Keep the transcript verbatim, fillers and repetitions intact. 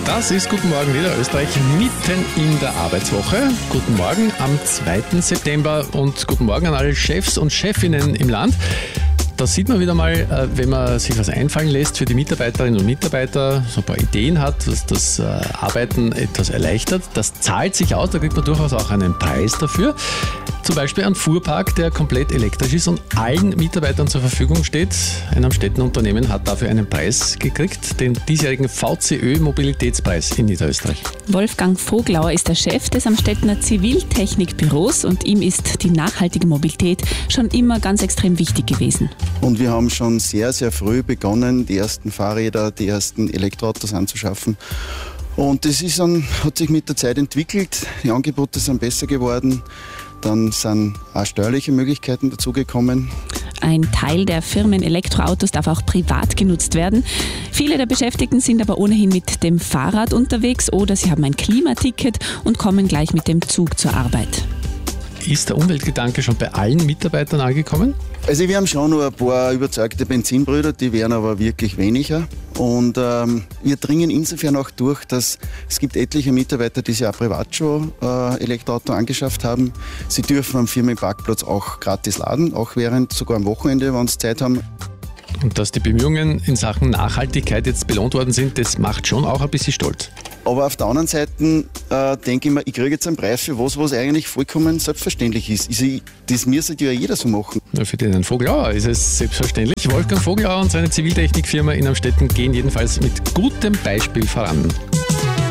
Das ist Guten Morgen Niederösterreich mitten in der Arbeitswoche. Guten Morgen am zweiten September und guten Morgen an alle Chefs und Chefinnen im Land. Da sieht man wieder mal, wenn man sich was einfallen lässt für die Mitarbeiterinnen und Mitarbeiter, so ein paar Ideen hat, dass das Arbeiten etwas erleichtert. Das zahlt sich aus, da kriegt man durchaus auch einen Preis dafür. Zum Beispiel ein Fuhrpark, der komplett elektrisch ist und allen Mitarbeitern zur Verfügung steht. Ein Amstetten-Unternehmen hat dafür einen Preis gekriegt, den diesjährigen V C Ö-Mobilitätspreis in Niederösterreich. Wolfgang Voglauer ist der Chef des Amstettener Ziviltechnikbüros und ihm ist die nachhaltige Mobilität schon immer ganz extrem wichtig gewesen. Und wir haben schon sehr, sehr früh begonnen, die ersten Fahrräder, die ersten Elektroautos anzuschaffen. Und das ist dann, hat sich mit der Zeit entwickelt, die Angebote sind besser geworden. Dann sind auch steuerliche Möglichkeiten dazugekommen. Ein Teil der Firmen-Elektroautos darf auch privat genutzt werden. Viele der Beschäftigten sind aber ohnehin mit dem Fahrrad unterwegs oder sie haben ein Klimaticket und kommen gleich mit dem Zug zur Arbeit. Ist der Umweltgedanke schon bei allen Mitarbeitern angekommen? Also wir haben schon noch ein paar überzeugte Benzinbrüder, die werden aber wirklich weniger. Und ähm, wir dringen insofern auch durch, dass es gibt etliche Mitarbeiter, die sich auch privat schon äh, Elektroauto angeschafft haben. Sie dürfen am Firmenparkplatz auch gratis laden, auch während, sogar am Wochenende, wenn sie Zeit haben. Und dass die Bemühungen in Sachen Nachhaltigkeit jetzt belohnt worden sind, das macht schon auch ein bisschen stolz. Aber auf der anderen Seite äh, denke ich mir, ich kriege jetzt einen Preis für was, was eigentlich vollkommen selbstverständlich ist. Also, ich, das müsste ja jeder so machen. Ja, für den Voglauer ist es selbstverständlich. Wolfgang Voglauer und seine Ziviltechnikfirma in Amstetten gehen jedenfalls mit gutem Beispiel voran.